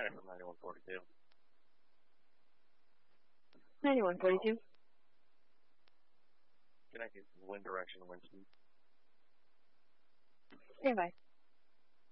back from 9142. 9142. Connected wind direction, wind speed. Stand by.